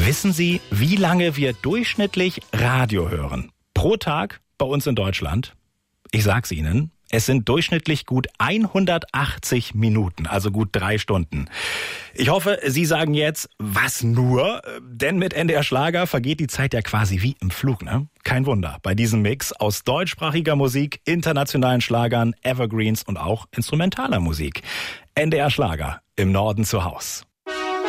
Wissen Sie, wie lange wir durchschnittlich Radio hören? Pro Tag bei uns in Deutschland? Ich sag's Ihnen, es sind durchschnittlich gut 180 Minuten, also gut 3 Stunden. Ich hoffe, Sie sagen jetzt, was nur? Denn mit NDR Schlager vergeht die Zeit ja quasi wie im Flug, ne? Kein Wunder, bei diesem Mix aus deutschsprachiger Musik, internationalen Schlagern, Evergreens und auch instrumentaler Musik. NDR Schlager, im Norden zu Haus.